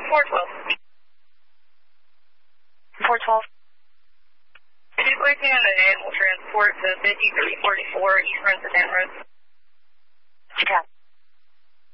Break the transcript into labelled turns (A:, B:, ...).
A: 412.
B: 412.
A: Could you place me on an animal transport to 5344 East Resident Road?
B: Yeah.